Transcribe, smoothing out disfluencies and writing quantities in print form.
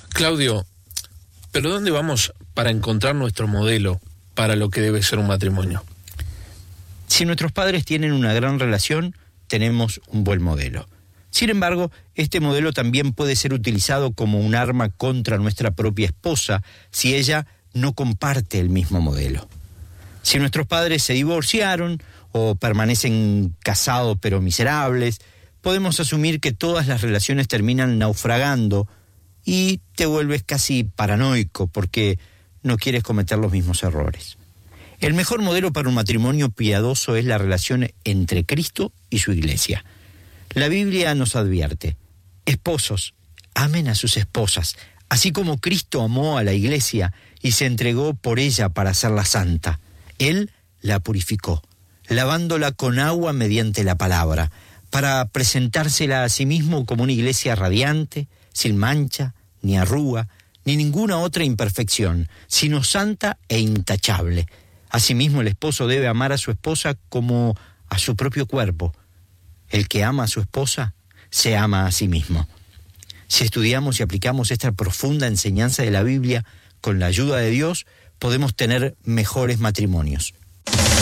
Claudio, ¿pero dónde vamos para encontrar nuestro modelo para lo que debe ser un matrimonio? Si nuestros padres tienen una gran relación, tenemos un buen modelo. Sin embargo, este modelo también puede ser utilizado como un arma contra nuestra propia esposa si ella no comparte el mismo modelo. Si nuestros padres se divorciaron o permanecen casados pero miserables, podemos asumir que todas las relaciones terminan naufragando y te vuelves casi paranoico porque no quieres cometer los mismos errores. El mejor modelo para un matrimonio piadoso es la relación entre Cristo y su iglesia. La Biblia nos advierte: esposos, amen a sus esposas, así como Cristo amó a la iglesia y se entregó por ella para hacerla santa. Él la purificó, lavándola con agua mediante la palabra, para presentársela a sí mismo como una iglesia radiante, sin mancha, ni arruga, ni ninguna otra imperfección, sino santa e intachable. Asimismo, el esposo debe amar a su esposa como a su propio cuerpo. El que ama a su esposa se ama a sí mismo. Si estudiamos y aplicamos esta profunda enseñanza de la Biblia con la ayuda de Dios, podemos tener mejores matrimonios.